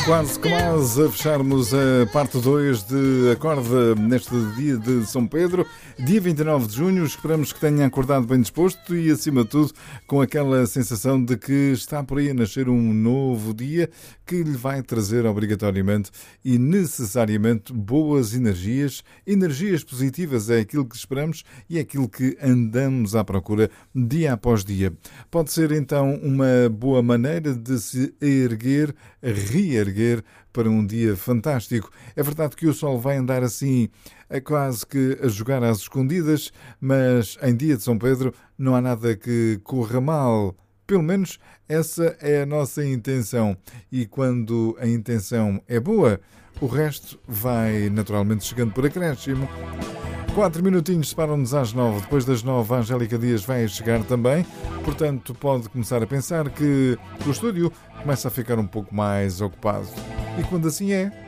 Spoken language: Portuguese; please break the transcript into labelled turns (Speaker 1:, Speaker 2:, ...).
Speaker 1: Quase a fecharmos a parte 2 de Acorda neste dia de São Pedro, dia 29 de junho. Esperamos que tenha acordado bem disposto e, acima de tudo, com aquela sensação de que está por aí a nascer um novo dia que lhe vai trazer obrigatoriamente e necessariamente boas energias. Energias positivas é aquilo que esperamos e é aquilo que andamos à procura dia após dia. Pode ser então uma boa maneira de se erguer, reerguer para um dia fantástico. É verdade que o sol vai andar assim, quase que a jogar às escondidas, mas em dia de São Pedro não há nada que corra mal. Pelo menos essa é a nossa intenção. E quando a intenção é boa, o resto vai naturalmente chegando por acréscimo. 4 minutinhos separam-nos às 9. Depois das 9, a Angélica Dias vai chegar também. Portanto, pode começar a pensar que o estúdio começa a ficar um pouco mais ocupado. E quando assim é,